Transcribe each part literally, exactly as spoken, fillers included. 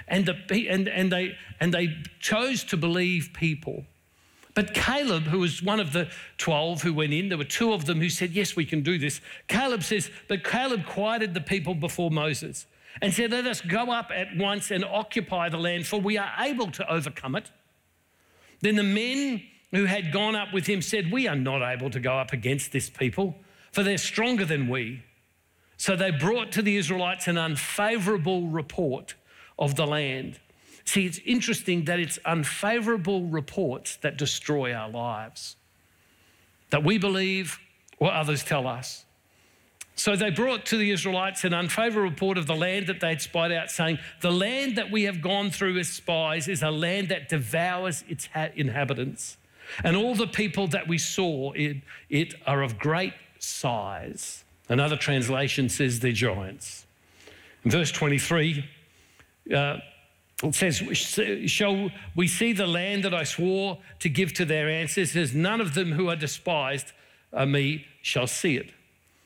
and, the, and, and, they, and they chose to believe people. But Caleb, who was one of the twelve who went in, there were two of them who said, yes, we can do this. Caleb says, but Caleb quieted the people before Moses and said, let us go up at once and occupy the land, for we are able to overcome it. Then the men who had gone up with him said, we are not able to go up against this people, for they're stronger than we. So they brought to the Israelites an unfavourable report of the land. See, it's interesting that it's unfavourable reports that destroy our lives, that we believe or others tell us. So they brought to the Israelites an unfavourable report of the land that they'd spied out, saying, the land that we have gone through as spies is a land that devours its inhabitants. And all the people that we saw in it are of great size. Another translation says they're giants. In verse twenty-three, uh, it says, shall we see the land that I swore to give to their ancestors? None of them who are despised of me shall see it.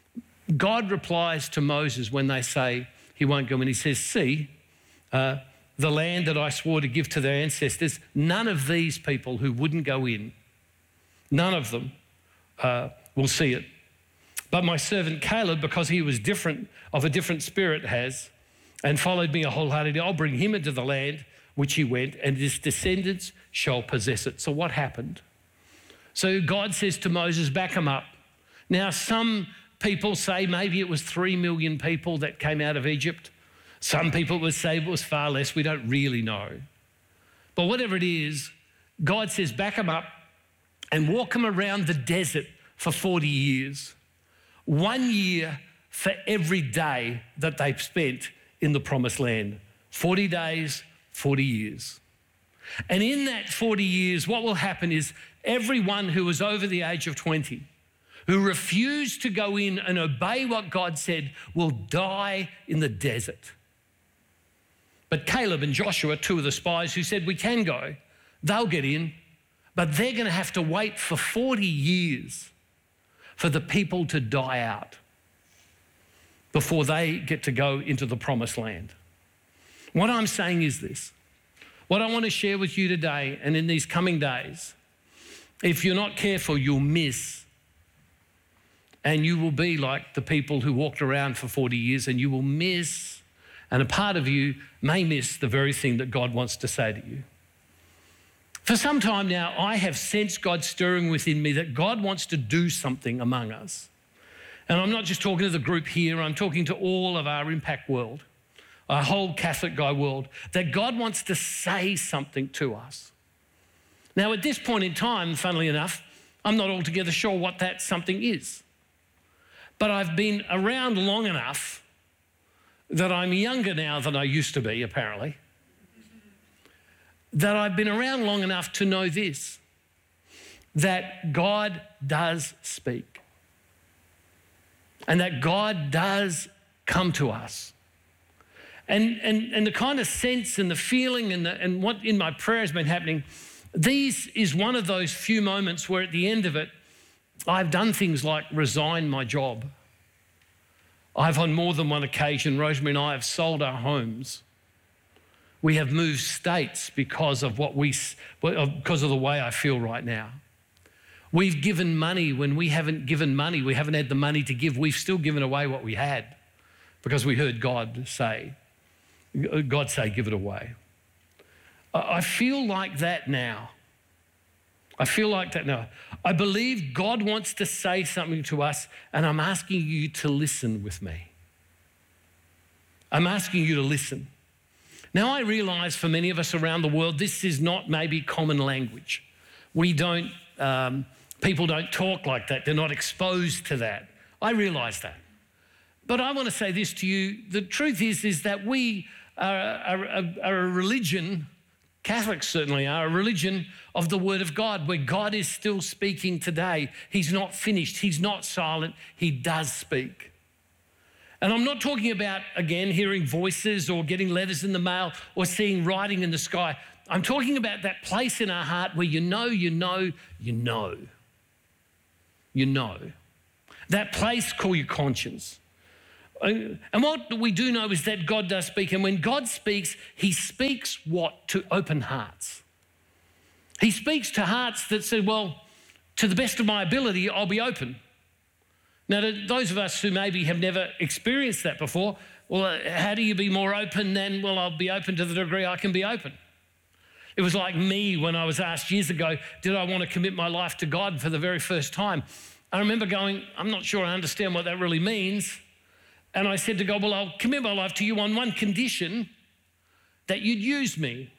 God replies to Moses when they say he won't go in. He says, see, uh, the land that I swore to give to their ancestors, none of these people who wouldn't go in, none of them uh, will see it. But my servant Caleb, because he was different, of a different spirit has, and followed me wholeheartedly, I'll bring him into the land which he went, and his descendants shall possess it. So what happened? So God says to Moses, back him up. Now, some people say maybe it was three million people that came out of Egypt. Some people would say it was far less. We don't really know. But whatever it is, God says, back him up and walk him around the desert for forty years. One year for every day that they've spent in the promised land. forty days, forty years. And in that forty years, what will happen is everyone who was over the age of twenty, who refused to go in and obey what God said, will die in the desert. But Caleb and Joshua, two of the spies who said we can go, they'll get in, but they're going to have to wait for forty years for the people to die out before they get to go into the promised land. What I'm saying is this. What I want to share with you today and in these coming days, if you're not careful, you'll miss. And you will be like the people who walked around for forty years, and you will miss, and a part of you may miss the very thing that God wants to say to you. For some time now, I have sensed God stirring within me that God wants to do something among us. And I'm not just talking to the group here, I'm talking to all of our impact world, our whole Catholic guy world, that God wants to say something to us. Now, at this point in time, funnily enough, I'm not altogether sure what that something is. But I've been around long enough that I'm younger now than I used to be, apparently, that I've been around long enough to know this, that God does speak. And that God does come to us. And, and, and the kind of sense and the feeling and, the, and what in my prayer has been happening, these is one of those few moments where at the end of it, I've done things like resign my job. I've on more than one occasion, Rosemary and I have sold our homes. We have moved states because of what we, because of the way I feel right now. We've given money when we haven't given money. We haven't had the money to give. We've still given away what we had because we heard God say, God say, give it away. I feel like that now. I feel like that now. I believe God wants to say something to us, and I'm asking you to listen with me. I'm asking you to listen. Now, I realise for many of us around the world, this is not maybe common language. We don't, um, people don't talk like that. They're not exposed to that. I realise that. But I want to say this to you. The truth is, is that we are, are, are a religion, Catholics certainly are, a religion of the Word of God, where God is still speaking today. He's not finished. He's not silent. He does speak. And I'm not talking about, again, hearing voices or getting letters in the mail or seeing writing in the sky. I'm talking about that place in our heart where you know, you know, you know. You know. That place called your conscience. And what we do know is that God does speak. And when God speaks, he speaks what? To open hearts. He speaks to hearts that say, well, to the best of my ability, I'll be open. Now, to those of us who maybe have never experienced that before, well, how do you be more open than, well, I'll be open to the degree I can be open? It was like me when I was asked years ago, did I want to commit my life to God for the very first time? I remember going, I'm not sure I understand what that really means. And I said to God, well, I'll commit my life to you on one condition, that you'd use me,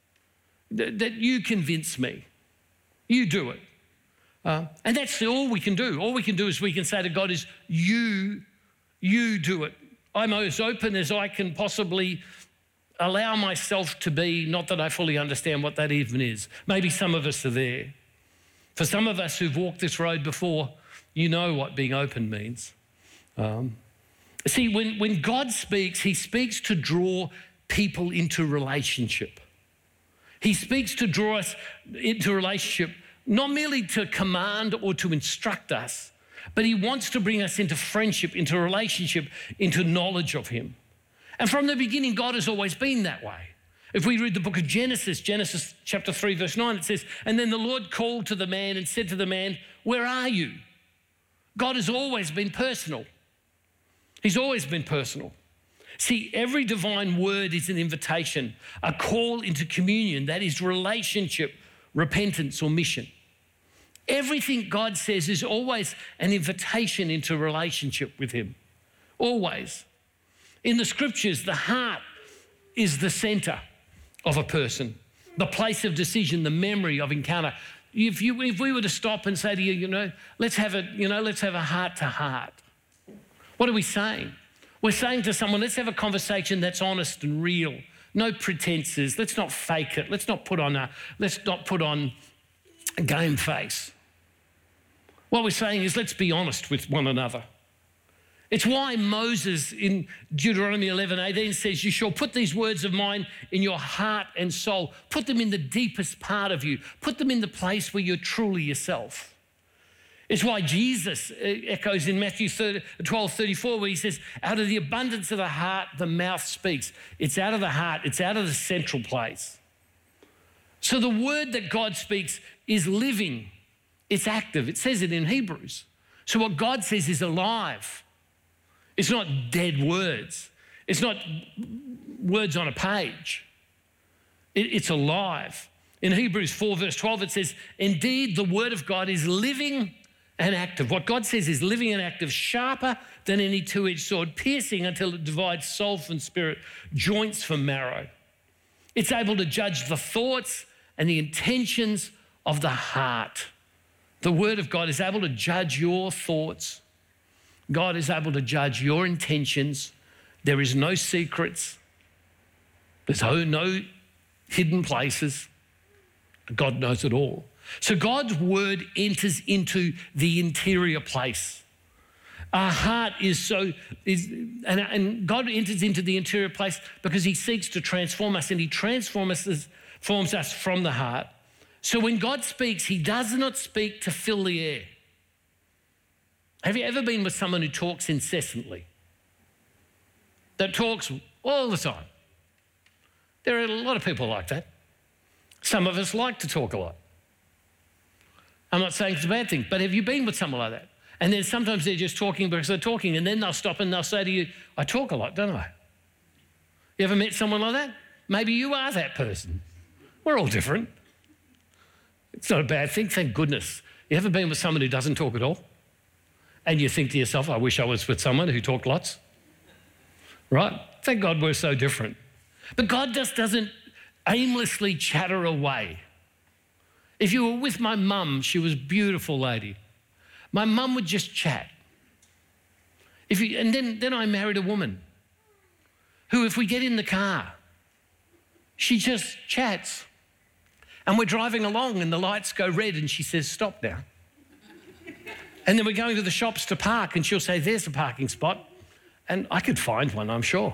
that, that you convince me, you do it. Uh, and that's all we can do. All we can do is we can say to God is, you, you do it. I'm as open as I can possibly allow myself to be, not that I fully understand what that even is. Maybe some of us are there. For some of us who've walked this road before, you know what being open means. Um, see, when, when God speaks, he speaks to draw people into relationship. He speaks to draw us into relationship, not merely to command or to instruct us, but he wants to bring us into friendship, into relationship, into knowledge of him. And from the beginning, God has always been that way. If we read the book of Genesis, Genesis chapter three, verse nine, it says, and then the Lord called to the man and said to the man, where are you? God has always been personal. He's always been personal. See, every divine word is an invitation, a call into communion, that is relationship, repentance, or mission. Everything God says is always an invitation into relationship with him, always. In the scriptures, the heart is the center of a person, the place of decision, the memory of encounter. If you, if we were to stop and say to you, you know, let's have a, you know, let's have a heart to heart. What are we saying? We're saying to someone, let's have a conversation that's honest and real. No pretenses. Let's not fake it. Let's not put on a, let's not put on a game face. What we're saying is let's be honest with one another. It's why Moses in Deuteronomy eleven eighteen says, you shall put these words of mine in your heart and soul. Put them in the deepest part of you. Put them in the place where you're truly yourself. It's why Jesus echoes in Matthew twelve thirty-four, where he says, out of the abundance of the heart, the mouth speaks. It's out of the heart. It's out of the central place. So the word that God speaks is living. It's active. It says it in Hebrews. So what God says is alive. It's not dead words. It's not words on a page. It, it's alive. In Hebrews four verse twelve, it says, indeed, the word of God is living and active. What God says is living and active, sharper than any two-edged sword, piercing until it divides soul from spirit, joints from marrow. It's able to judge the thoughts and the intentions of the heart. The word of God is able to judge your thoughts. God is able to judge your intentions. There is no secrets. There's no, no hidden places. God knows it all. So God's word enters into the interior place. Our heart is so, is, and, and God enters into the interior place because he seeks to transform us, and he transforms us, forms us from the heart. So when God speaks, he does not speak to fill the air. Have you ever been with someone who talks incessantly? That talks all the time? There are a lot of people like that. Some of us like to talk a lot. I'm not saying it's a bad thing, but have you been with someone like that? And then sometimes they're just talking because they're talking, and then they'll stop and they'll say to you, I talk a lot, don't I? You ever met someone like that? Maybe you are that person. We're all different. It's not a bad thing, thank goodness. You ever been with someone who doesn't talk at all? And you think to yourself, I wish I was with someone who talked lots. Right? Thank God we're so different. But God just doesn't aimlessly chatter away. If you were with my mum, she was a beautiful lady. My mum would just chat. If you, and then, then I married a woman who, if we get in the car, she just chats. And we're driving along and the lights go red and she says, stop now. And then we're going to the shops to park and she'll say, there's a parking spot. And I could find one, I'm sure.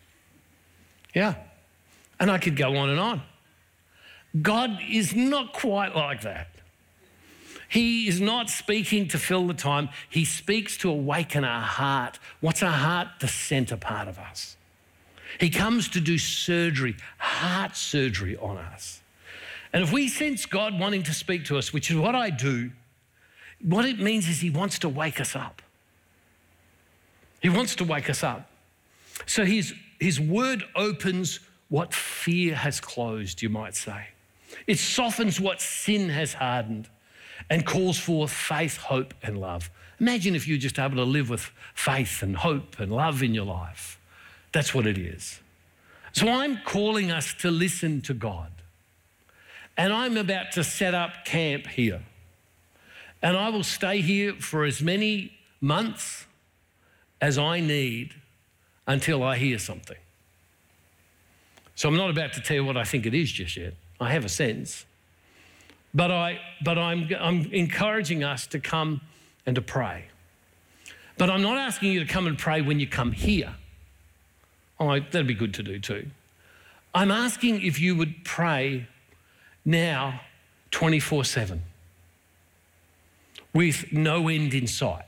Yeah. And I could go on and on. God is not quite like that. He is not speaking to fill the time. He speaks to awaken our heart. What's our heart? The centre part of us. He comes to do surgery, heart surgery on us. And if we sense God wanting to speak to us, which is what I do, what it means is he wants to wake us up. He wants to wake us up. So his, his word opens what fear has closed, you might say. It softens what sin has hardened and calls forth faith, hope, and love. Imagine if you're just able to live with faith and hope and love in your life. That's what it is. So I'm calling us to listen to God. And I'm about to set up camp here. And I will stay here for as many months as I need until I hear something. So I'm not about to tell you what I think it is just yet. I have a sense. But, I, but I'm, I'm encouraging us to come and to pray. But I'm not asking you to come and pray when you come here. Oh, that'd be good to do too. I'm asking if you would pray now twenty-four seven with no end in sight.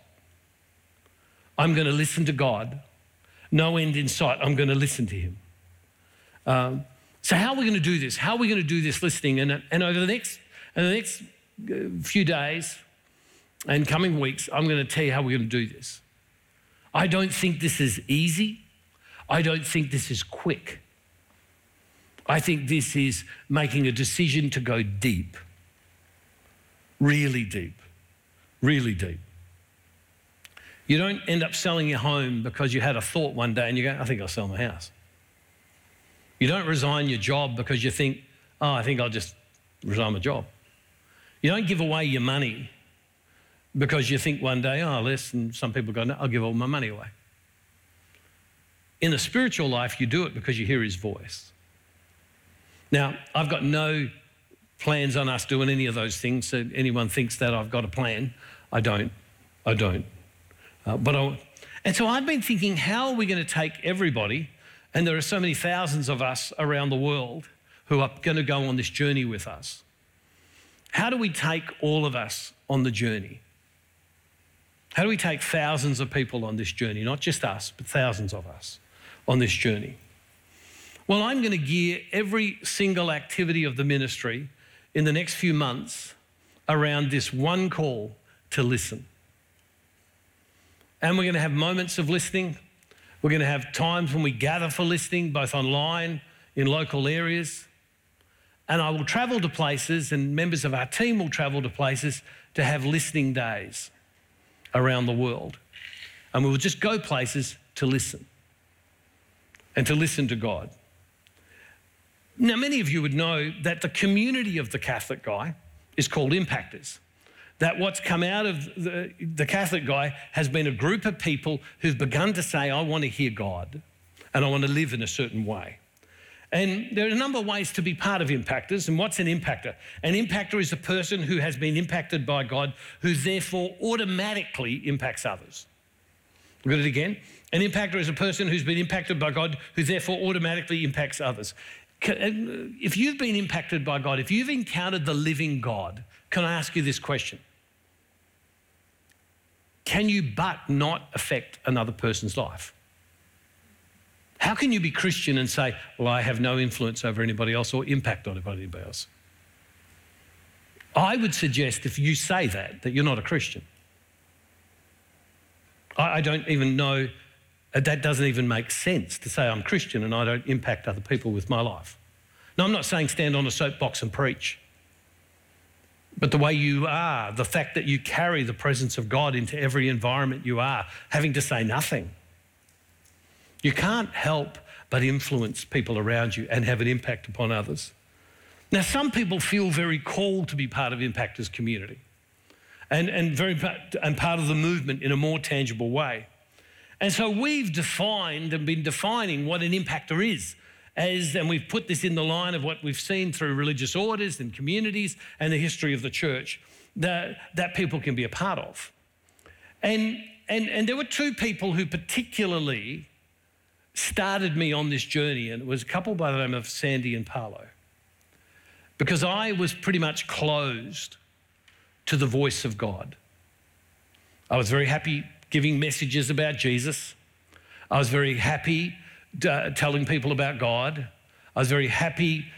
I'm going to listen to God. No end in sight. I'm going to listen to him. Um, so how are we going to do this? How are we going to do this listening? And, and over the next, in the next few days and coming weeks, I'm going to tell you how we're going to do this. I don't think this is easy. I don't think this is quick. I think this is making a decision to go deep, really deep, really deep. You don't end up selling your home because you had a thought one day and you go, I think I'll sell my house. You don't resign your job because you think, oh, I think I'll just resign my job. You don't give away your money because you think one day, oh, less, and some people go, no, I'll give all my money away. In the spiritual life, you do it because you hear his voice. Now, I've got no plans on us doing any of those things, so anyone thinks that I've got a plan. I don't. I don't. Uh, but I, and so I've been thinking, how are we going to take everybody, and there are so many thousands of us around the world who are going to go on this journey with us. How do we take all of us on the journey? How do we take thousands of people on this journey, not just us, but thousands of us on this journey? Well, I'm going to gear every single activity of the ministry in the next few months around this one call to listen. And we're going to have moments of listening. We're going to have times when we gather for listening, both online, in local areas. And I will travel to places, and members of our team will travel to places to have listening days around the world. And we will just go places to listen and to listen to God. Now, many of you would know that the community of the Catholic Guy is called Impactors. That what's come out of the, the Catholic Guy has been a group of people who've begun to say, I want to hear God and I want to live in a certain way. And there are a number of ways to be part of Impactors. And what's an impactor? An impactor is a person who has been impacted by God, who therefore automatically impacts others. We've got it again. An impactor is a person who's been impacted by God, who therefore automatically impacts others. If you've been impacted by God, if you've encountered the living God, can I ask you this question? Can you but not affect another person's life? How can you be Christian and say, well, I have no influence over anybody else or impact on anybody else? I would suggest if you say that, that you're not a Christian. I, I don't even know, that doesn't even make sense to say I'm Christian and I don't impact other people with my life. Now, I'm not saying stand on a soapbox and preach. But the way you are, the fact that you carry the presence of God into every environment you are, having to say nothing. You can't help but influence people around you and have an impact upon others. Now, some people feel very called to be part of Impactors community and, and, very, and part of the movement in a more tangible way. And so we've defined and been defining what an impactor is. As, and we've put this in the line of what we've seen through religious orders and communities and the history of the church that, that people can be a part of. And, and, and there were two people who particularly started me on this journey, and it was a couple by the name of Sandy and Paolo. Because I was pretty much closed to the voice of God. I was very happy giving messages about Jesus. I was very happy uh, telling people about God. I was very happy